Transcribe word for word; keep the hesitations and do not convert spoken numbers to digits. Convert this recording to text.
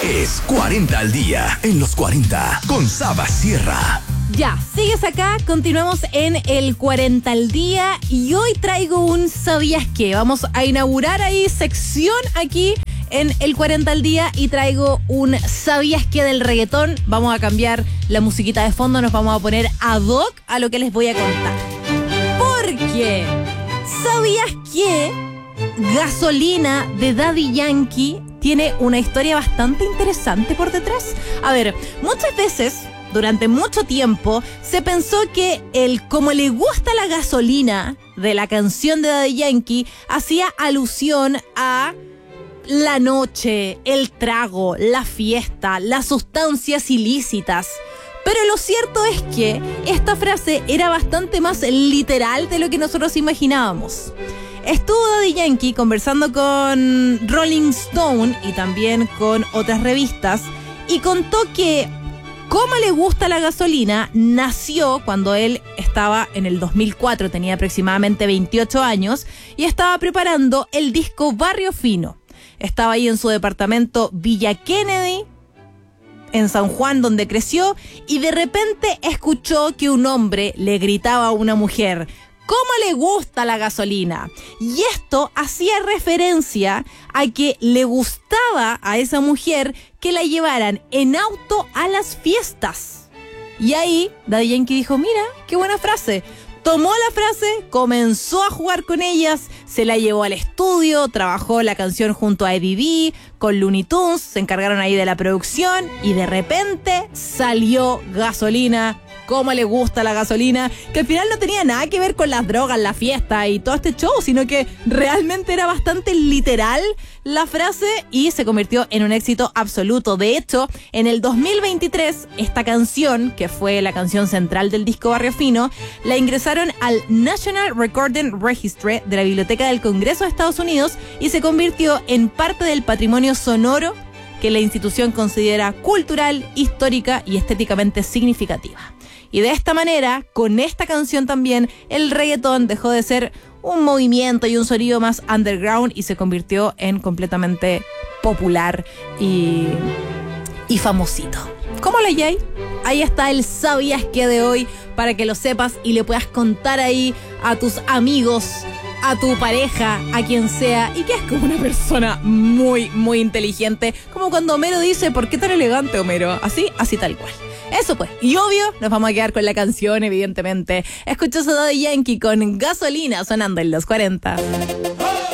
Es cuarenta al día en los cuarenta con Saba Sierra. Ya, sigues acá, continuamos en el cuarenta al día y hoy traigo un ¿sabías qué? Vamos a inaugurar ahí sección aquí en el cuarenta al día y traigo un ¿sabías qué? Del reggaetón. Vamos a cambiar la musiquita de fondo, nos vamos a poner ad hoc a lo que les voy a contar. Porque ¿sabías qué? Gasolina de Daddy Yankee tiene una historia bastante interesante por detrás. A ver, muchas veces, durante mucho tiempo, se pensó que el "como le gusta la gasolina" de la canción de Daddy Yankee hacía alusión a la noche, el trago, la fiesta, las sustancias ilícitas. Pero lo cierto es que esta frase era bastante más literal de lo que nosotros imaginábamos. Estuvo Daddy Yankee conversando con Rolling Stone y también con otras revistas y contó que "Cómo le gusta la gasolina" nació cuando él estaba en el dos mil cuatro, tenía aproximadamente veintiocho años y estaba preparando el disco Barrio Fino. Estaba ahí en su departamento Villa Kennedy, en San Juan, donde creció, y de repente escuchó que un hombre le gritaba a una mujer: "¿Cómo le gusta la gasolina?". Y esto hacía referencia a que le gustaba a esa mujer que la llevaran en auto a las fiestas. Y ahí Daddy Yankee dijo: "Mira, qué buena frase". Tomó la frase, comenzó a jugar con ellas, se la llevó al estudio, trabajó la canción junto a Eddie B, con Looney Tunes, se encargaron ahí de la producción y de repente salió Gasolina. "Cómo le gusta la gasolina", que al final no tenía nada que ver con las drogas, la fiesta y todo este show, sino que realmente era bastante literal la frase y se convirtió en un éxito absoluto. De hecho, en el dos mil veintitrés, esta canción, que fue la canción central del disco Barrio Fino, la ingresaron al National Recording Registry de la Biblioteca del Congreso de Estados Unidos y se convirtió en parte del patrimonio sonoro que la institución considera cultural, histórica y estéticamente significativa. Y de esta manera, con esta canción también, el reggaetón dejó de ser un movimiento y un sonido más underground y se convirtió en completamente popular y, y famosito. ¿Cómo la hay? Ahí está el ¿sabías qué? De hoy, para que lo sepas y le puedas contar ahí a tus amigos, a tu pareja, a quien sea, y que es como una persona muy, muy inteligente, como cuando Homero dice: "¿Por qué tan elegante, Homero?". Así, así tal cual. Eso pues, y obvio, nos vamos a quedar con la canción, evidentemente. Escuchas a Daddy Yankee con Gasolina sonando en los cuarenta.